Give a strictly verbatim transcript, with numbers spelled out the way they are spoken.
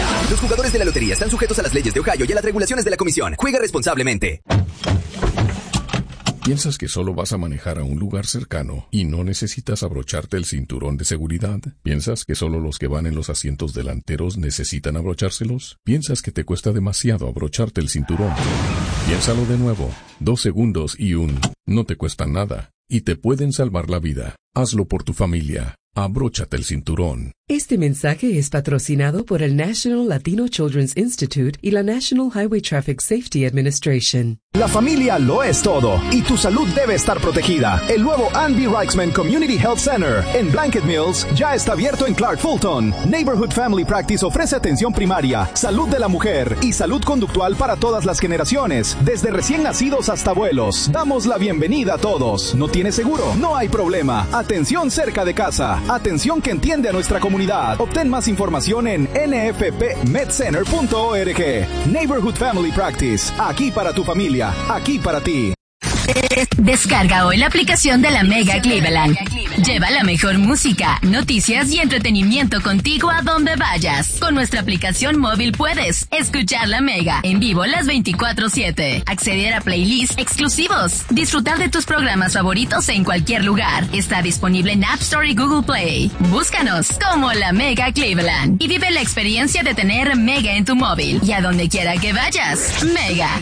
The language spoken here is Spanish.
Los jugadores de la lotería están sujetos a las leyes de Ohio y a las regulaciones de la comisión. Juega responsablemente. ¿Piensas que solo vas a manejar a un lugar cercano y no necesitas abrocharte el cinturón de seguridad? ¿Piensas que solo los que van en los asientos delanteros necesitan abrochárselos? ¿Piensas que te cuesta demasiado abrocharte el cinturón? Piénsalo de nuevo. Dos segundos y un... No te cuesta nada y te pueden salvar la vida. Hazlo por tu familia. Abróchate el cinturón. Este mensaje es patrocinado por el National Latino Children's Institute y la National Highway Traffic Safety Administration. La familia lo es todo y tu salud debe estar protegida. El nuevo Ann B. Reichman Community Health Center en Blanket Mills ya está abierto en Clark Fulton. Neighborhood Family Practice ofrece atención primaria, salud de la mujer y salud conductual para todas las generaciones, desde recién nacidos hasta abuelos. Damos la bienvenida a todos. ¿No tienes seguro? No hay problema. Atención cerca de casa. Atención que entiende a nuestra comunidad. Obtén más información en n f p med center punto org. Neighborhood Family Practice. Aquí para tu familia. Aquí para ti. Descarga hoy la aplicación de la Mega Cleveland. Lleva la mejor música, noticias y entretenimiento contigo a donde vayas. Con nuestra aplicación móvil puedes escuchar la Mega en vivo las veinticuatro siete, acceder a playlists exclusivos, disfrutar de tus programas favoritos en cualquier lugar. Está disponible en App Store y Google Play. Búscanos como la Mega Cleveland y vive la experiencia de tener Mega en tu móvil y a donde quiera que vayas. Mega.